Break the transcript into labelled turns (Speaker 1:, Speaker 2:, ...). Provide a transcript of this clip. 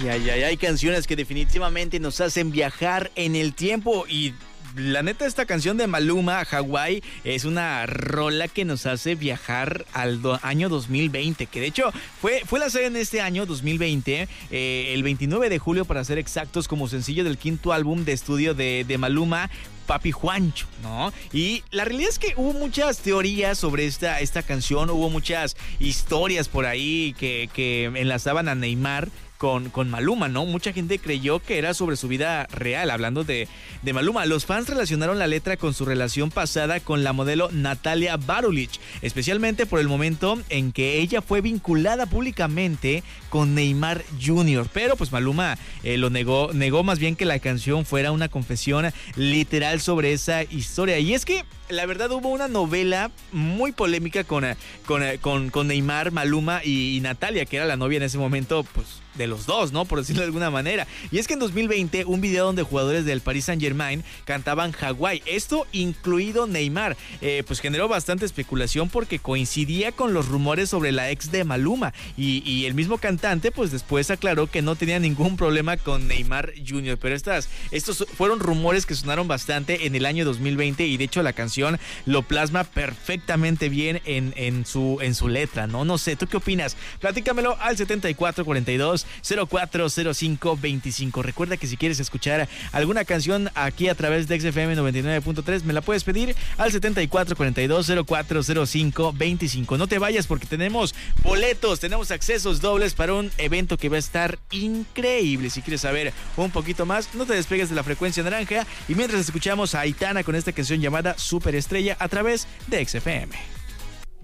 Speaker 1: Hay canciones que definitivamente nos hacen viajar en el tiempo y la neta, esta canción de Maluma, Hawái, es una rola que nos hace viajar al año 2020, que de hecho fue lanzada en este año 2020, el 29 de julio para ser exactos, como sencillo del quinto álbum de estudio de Maluma, Papi Juancho, ¿no? Y la realidad es que hubo muchas teorías sobre esta canción, hubo muchas historias por ahí que enlazaban a Neymar con Maluma, ¿no? Mucha gente creyó que era sobre su vida real, hablando de Maluma. Los fans relacionaron la letra con su relación pasada con la modelo Natalia Barulich, especialmente por el momento en que ella fue vinculada públicamente con Neymar Jr., pero pues Maluma lo negó más bien que la canción fuera una confesión literal sobre esa historia. Y es que la verdad hubo una novela muy polémica con Neymar, Maluma y Natalia, que era la novia en ese momento, pues de los dos, ¿no? Por decirlo de alguna manera. Y es que en 2020, un video donde jugadores del Paris Saint-Germain cantaban Hawái, esto incluido Neymar, pues generó bastante especulación porque coincidía con los rumores sobre la ex de Maluma. Y el mismo cantante, pues después aclaró que no tenía ningún problema con Neymar Jr., pero estos fueron rumores que sonaron bastante en el año 2020 y de hecho la canción lo plasma perfectamente bien en su letra, ¿no? No sé, ¿tú qué opinas? Platícamelo al 7442-040525. Recuerda que si quieres escuchar alguna canción aquí a través de XFM 99.3, me la puedes pedir al 7442-040525. No te vayas porque tenemos boletos, tenemos accesos dobles para un evento que va a estar increíble. Si quieres saber un poquito más, no te despegues de la frecuencia naranja y mientras escuchamos a Aitana con esta canción llamada Superestrella a través de XFM.